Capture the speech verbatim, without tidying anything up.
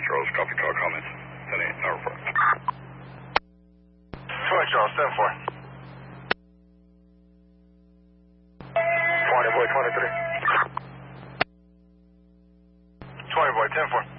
Charles, copy call comments. ten eight, no report. twenty Charles, ten four. twenty boy, twenty-three. twenty boy, ten four.